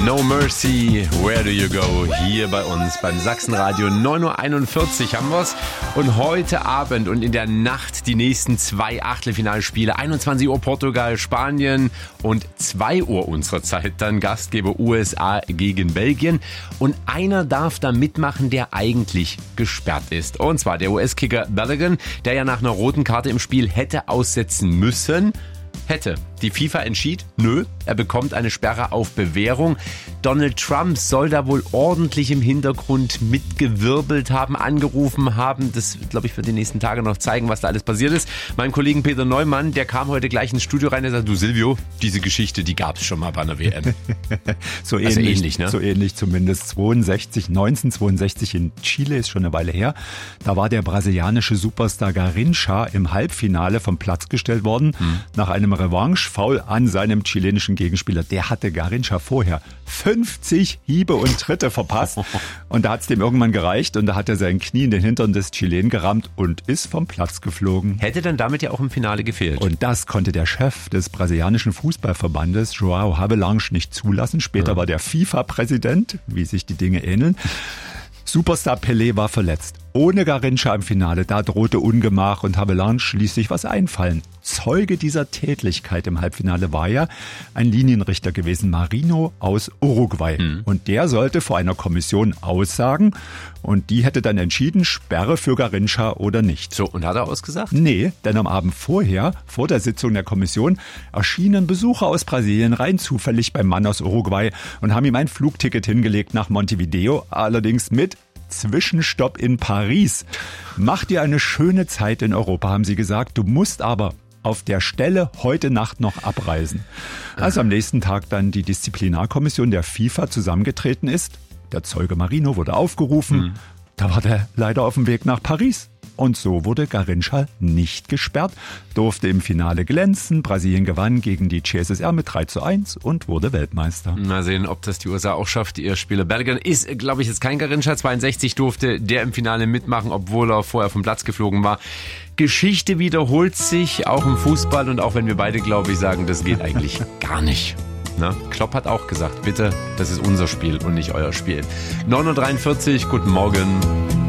No Mercy, Where Do You Go? Hier bei uns beim Sachsenradio 9.41 Uhr haben wir's. Und heute Abend und in der Nacht die nächsten 2 Achtelfinalspiele. 21 Uhr Portugal, Spanien und 2 Uhr unserer Zeit dann Gastgeber USA gegen Belgien. Und einer darf da mitmachen, der eigentlich gesperrt ist. Und zwar der US-Kicker Balogun, der ja nach einer roten Karte im Spiel hätte aussetzen müssen. Hätte. Die FIFA entschied, nö, er bekommt eine Sperre auf Bewährung. Donald Trump soll da wohl ordentlich im Hintergrund mitgewirbelt haben, angerufen haben. Das, glaube ich, wird die nächsten Tage noch zeigen, was da alles passiert ist. Mein Kollegen Peter Neumann, der kam heute gleich ins Studio rein und sagt, du Silvio, diese Geschichte, die gab es schon mal bei einer WM. So ähnlich, ne? So ähnlich zumindest. 1962 in Chile, ist schon eine Weile her. Da war der brasilianische Superstar Garrincha im Halbfinale vom Platz gestellt worden, nach einem Revanche-Foul an seinem chilenischen Gegenspieler. Der hatte Garrincha vorher 50 Hiebe und Tritte verpasst. Und da hat es dem irgendwann gereicht und da hat er sein Knie in den Hintern des Chilen gerammt und ist vom Platz geflogen. Hätte dann damit ja auch im Finale gefehlt. Und das konnte der Chef des brasilianischen Fußballverbandes, João Havelange, nicht zulassen. Später war der FIFA-Präsident, wie sich die Dinge ähneln. Superstar Pelé war verletzt. Ohne Garrincha im Finale, da drohte Ungemach und Havelange ließ sich was einfallen. Zeuge dieser Tätlichkeit im Halbfinale war ja ein Linienrichter gewesen, Marino aus Uruguay. Und der sollte vor einer Kommission aussagen und die hätte dann entschieden, Sperre für Garrincha oder nicht. So, und hat er ausgesagt? Nee, denn am Abend vorher, vor der Sitzung der Kommission, erschienen Besucher aus Brasilien rein zufällig beim Mann aus Uruguay und haben ihm ein Flugticket hingelegt nach Montevideo, allerdings mit Zwischenstopp in Paris. Mach dir eine schöne Zeit in Europa, haben sie gesagt. Du musst aber auf der Stelle heute Nacht noch abreisen. Als am nächsten Tag dann die Disziplinarkommission der FIFA zusammengetreten ist, der Zeuge Marino wurde aufgerufen, da war der leider auf dem Weg nach Paris. Und so wurde Garrincha nicht gesperrt, durfte im Finale glänzen. Brasilien gewann gegen die CSSR mit 3:1 und wurde Weltmeister. Mal sehen, ob das die USA auch schafft. Ihr Spieler Balogun ist, glaube ich, jetzt kein Garrincha. 62 durfte der im Finale mitmachen, obwohl er vorher vom Platz geflogen war. Geschichte wiederholt sich, auch im Fußball. Und auch wenn wir beide, glaube ich, sagen, das geht eigentlich gar nicht. Na, Klopp hat auch gesagt, bitte, das ist unser Spiel und nicht euer Spiel. 9.43 Uhr, guten Morgen.